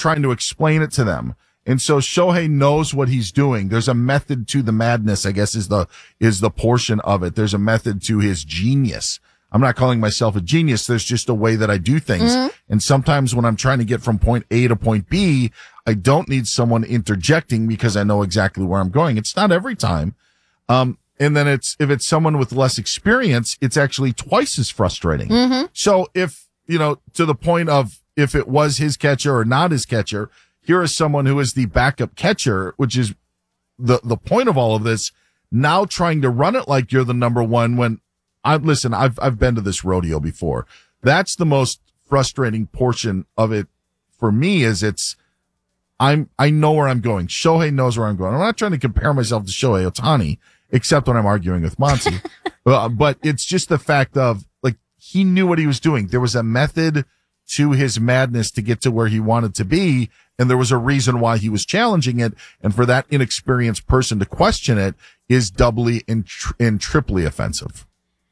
trying to explain it to them. And so Shohei knows what he's doing. There's a method to the madness, I guess, is the portion of it. There's a method to his genius. I'm not calling myself a genius. There's just a way that I do things. Mm-hmm. And sometimes when I'm trying to get from point A to point B, I don't need someone interjecting because I know exactly where I'm going. It's not every time. And then if it's someone with less experience, it's actually twice as frustrating. Mm-hmm. So if, to the point of if it was his catcher or not his catcher, here is someone who is the backup catcher, which is the point of all of this, now trying to run it like you're the number one when I've been to this rodeo before. That's the most frustrating portion of it for me is I know where I'm going. Shohei knows where I'm going. I'm not trying to compare myself to Shohei Ohtani, except when I'm arguing with Monty. But it's just the fact of, he knew what he was doing. There was a method to his madness to get to where he wanted to be, and there was a reason why he was challenging it. And for that inexperienced person to question it is doubly and triply offensive.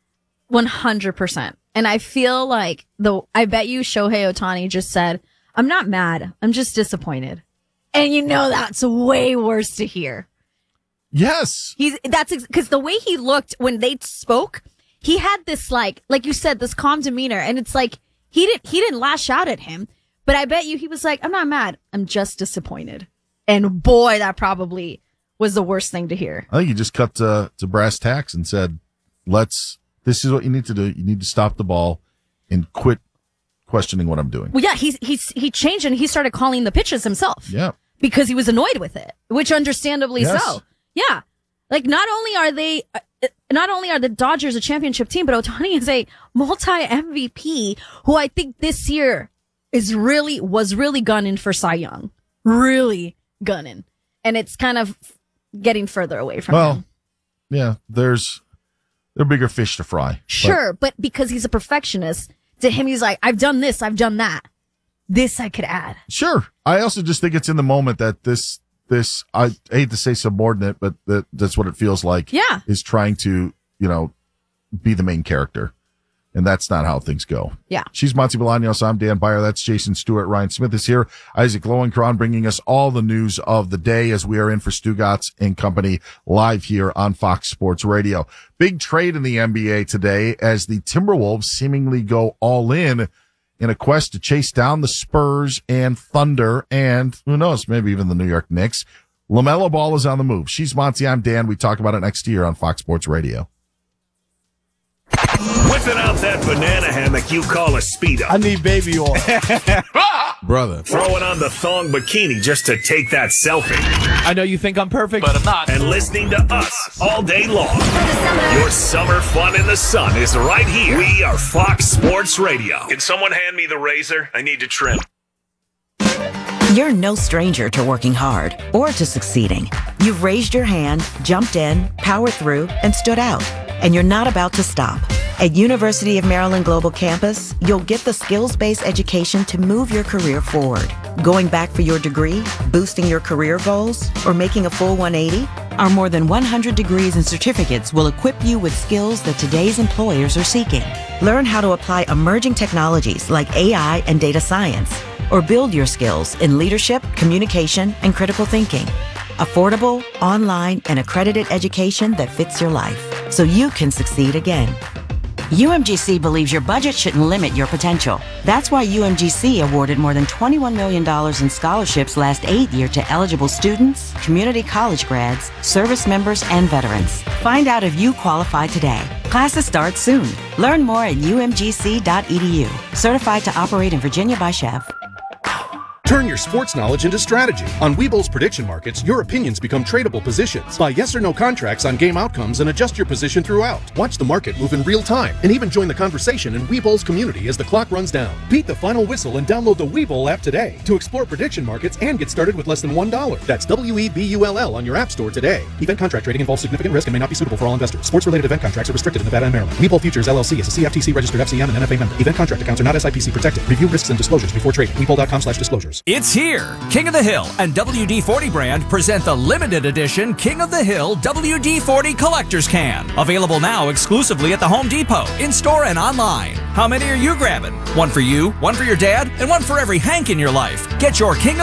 100%. And I feel like I bet you Shohei Ohtani just said, I'm not mad. I'm just disappointed. And that's way worse to hear. Yes. That's because the way he looked when they spoke, he had this like you said, this calm demeanor. And it's like, he didn't lash out at him, but I bet you he was like, I'm not mad. I'm just disappointed. And boy, that probably was the worst thing to hear. I think he just cut to brass tacks and said, this is what you need to do. You need to stop the ball and quit questioning what I'm doing. Well, yeah, he changed and he started calling the pitches himself. Yeah. Because he was annoyed with it, which understandably yes. so. Yeah. Not only are the Dodgers a championship team, but Ohtani is a multi-MVP who I think this year was really gunning for Cy Young. Really gunning. And it's kind of getting further away from him. Yeah, there are bigger fish to fry. Sure, but because he's a perfectionist, to him he's like, I've done this, I've done that. This I could add. Sure. I also just think it's in the moment that this, I hate to say subordinate, but that's what it feels like. Yeah. Is trying to, be the main character. And that's not how things go. Yeah. She's Monty Bolaños. I'm Dan Beyer. That's Jason Stewart. Ryan Smith is here. Isaac Lowenkron bringing us all the news of the day as we are in for Stugatz and Company live here on Fox Sports Radio. Big trade in the NBA today as the Timberwolves seemingly go all in a quest to chase down the Spurs and Thunder and who knows, maybe even the New York Knicks. LaMelo Ball is on the move. She's Monty. I'm Dan. We talk about it next year on Fox Sports Radio. Whipping out that banana hammock you call a Speedo. I need baby oil. Brother. Throwing on the thong bikini just to take that selfie. I know you think I'm perfect, but I'm not. And listening to us all day long. Your summer fun in the sun is right here. We are Fox Sports Radio. Can someone hand me the razor? I need to trim. You're no stranger to working hard or to succeeding. You've raised your hand, jumped in, powered through, and stood out. And you're not about to stop. At University of Maryland Global Campus, you'll get the skills-based education to move your career forward. Going back for your degree, boosting your career goals, or making a full 180? Our more than 100 degrees and certificates will equip you with skills that today's employers are seeking. Learn how to apply emerging technologies like AI and data science, or build your skills in leadership, communication, and critical thinking. Affordable, online, and accredited education that fits your life, so you can succeed again. UMGC believes your budget shouldn't limit your potential. That's why UMGC awarded more than $21 million in scholarships last 8 years to eligible students, community college grads, service members, and veterans. Find out if you qualify today. Classes start soon. Learn more at umgc.edu. Certified to operate in Virginia by Chef. Turn your sports knowledge into strategy. On Webull's prediction markets, your opinions become tradable positions. Buy yes or no contracts on game outcomes and adjust your position throughout. Watch the market move in real time and even join the conversation in Webull's community as the clock runs down. Beat the final whistle and download the Webull app today to explore prediction markets and get started with less than $1. That's WEBULL on your app store today. Event contract trading involves significant risk and may not be suitable for all investors. Sports-related event contracts are restricted in Nevada and Maryland. Webull Futures LLC is a CFTC registered FCM and NFA member. Event contract accounts are not SIPC protected. Review risks and disclosures before trading. Webull.com/disclosures. It's here. King of the Hill and WD-40 brand present the limited edition King of the Hill WD-40 Collector's Can. Available now exclusively at the Home Depot, in-store and online. How many are you grabbing? One for you, one for your dad, and one for every Hank in your life. Get your King of